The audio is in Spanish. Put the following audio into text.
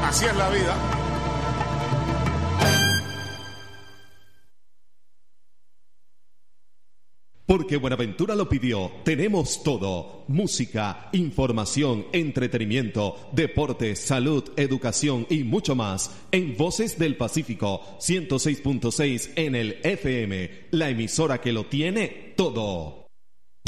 Así es la vida. Porque Buenaventura lo pidió, tenemos todo: música, información, entretenimiento, deporte, salud, educación y mucho más en Voces del Pacífico 106.6 en el FM, la emisora que lo tiene todo.